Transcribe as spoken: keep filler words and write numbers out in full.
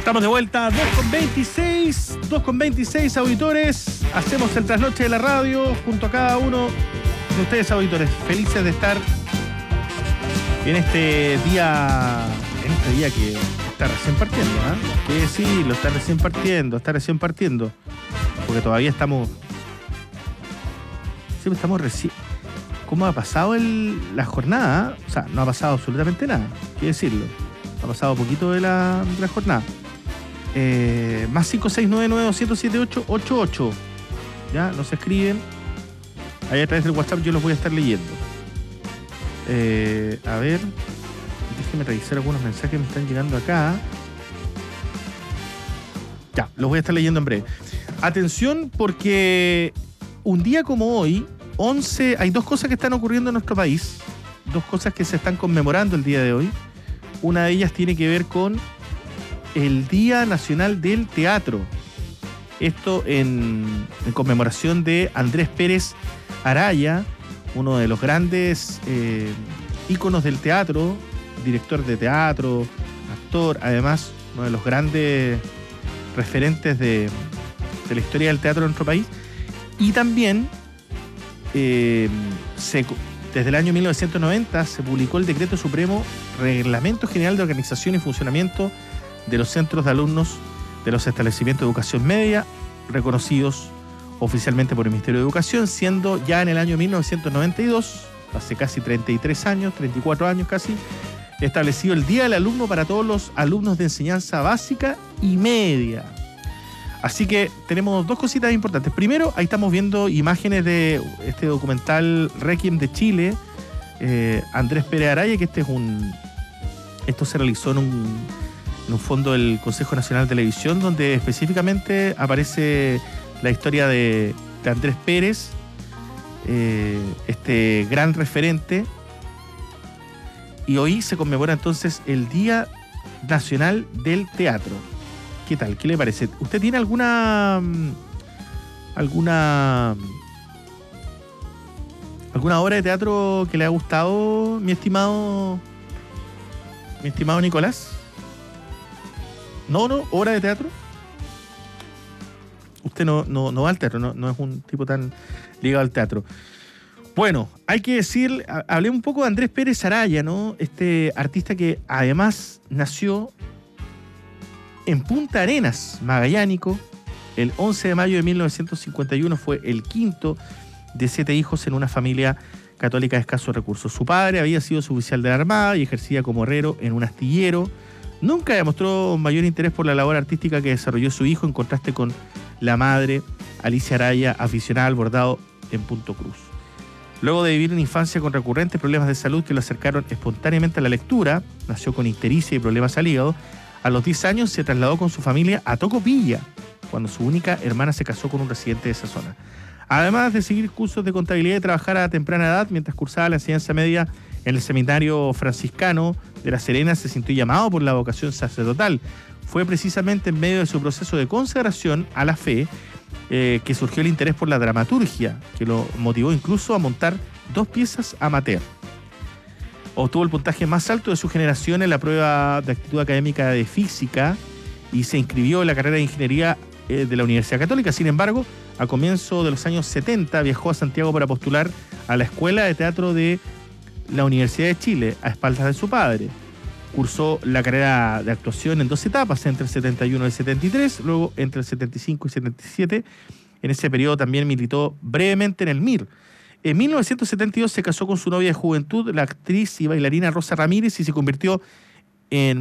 Estamos de vuelta, dos con veintiséis, dos con veintiséis auditores. Hacemos el trasnoche de la radio junto a cada uno de ustedes, auditores. Felices de estar en este día, en este día que está recién partiendo, ¿eh? Que sí, lo está recién partiendo, está recién partiendo. Porque todavía estamos... Siempre estamos recién... ¿Cómo ha pasado el, la jornada? O sea, no ha pasado absolutamente nada, hay que decirlo. Ha pasado poquito de la, de la jornada. Eh, más cinco seis nueve nueve dos cero siete ocho ocho ocho. Ya, nos escriben. Ahí a través del WhatsApp yo los voy a estar leyendo. Eh, a ver. Déjenme revisar algunos mensajes que me están llegando acá. Ya, los voy a estar leyendo en breve. Atención, porque un día como hoy, once, hay dos cosas que están ocurriendo en nuestro país. Dos cosas que se están conmemorando el día de hoy. Una de ellas tiene que ver con el Día Nacional del Teatro. Esto en, en conmemoración de Andrés Pérez Araya, uno de los grandes eh, íconos del teatro, director de teatro, actor, además uno de los grandes referentes de, de la historia del teatro en nuestro país. Y también eh, se, desde el año mil novecientos noventa se publicó el Decreto Supremo Reglamento General de Organización y Funcionamiento de los centros de alumnos de los establecimientos de educación media reconocidos oficialmente por el Ministerio de Educación, siendo ya en el año mil novecientos noventa y dos, hace casi treinta y tres años, treinta y cuatro años casi, establecido el Día del Alumno para todos los alumnos de enseñanza básica y media. Así que tenemos dos cositas importantes. Primero, ahí estamos viendo imágenes de este documental Requiem de Chile, eh, Andrés Pérez Araya, que este es un... Esto se realizó en un... en un fondo del Consejo Nacional de Televisión, donde específicamente aparece la historia de, de Andrés Pérez, eh, este gran referente, y hoy se conmemora entonces el Día Nacional del Teatro. ¿Qué tal? ¿Qué le parece? ¿Usted tiene alguna alguna alguna obra de teatro que le ha gustado, mi estimado mi estimado Nicolás? No, no, obra de teatro. Usted no, no, no va al teatro, no, no es un tipo tan ligado al teatro. Bueno, hay que decir, hablé un poco de Andrés Pérez Araya, ¿no? Este artista que además nació en Punta Arenas, magallánico. El once de mayo de mil novecientos cincuenta y uno fue el quinto de siete hijos en una familia católica de escasos recursos. Su padre había sido suboficial de la Armada y ejercía como herrero en un astillero. Nunca demostró mayor interés por la labor artística que desarrolló su hijo, en contraste con la madre, Alicia Araya, aficionada al bordado en Punto Cruz. Luego de vivir una infancia con recurrentes problemas de salud que lo acercaron espontáneamente a la lectura, nació con ictericia y problemas al hígado. A los diez años se trasladó con su familia a Tocopilla, cuando su única hermana se casó con un residente de esa zona. Además de seguir cursos de contabilidad y trabajar a temprana edad, mientras cursaba la enseñanza media en el seminario franciscano de La Serena, se sintió llamado por la vocación sacerdotal. Fue precisamente en medio de su proceso de consagración a la fe eh, que surgió el interés por la dramaturgia, que lo motivó incluso a montar dos piezas amateur. Obtuvo el puntaje más alto de su generación en la prueba de actitud académica de física y se inscribió en la carrera de ingeniería eh, de la Universidad Católica. Sin embargo, a comienzos de los años setenta viajó a Santiago para postular a la Escuela de Teatro de la Universidad de Chile, a espaldas de su padre. Cursó la carrera de actuación en dos etapas, entre el setenta y uno y el setenta y tres, luego entre el setenta y cinco y setenta y siete. En ese periodo también militó brevemente en el M I R. En mil novecientos setenta y dos se casó con su novia de juventud, la actriz y bailarina Rosa Ramírez, y se convirtió en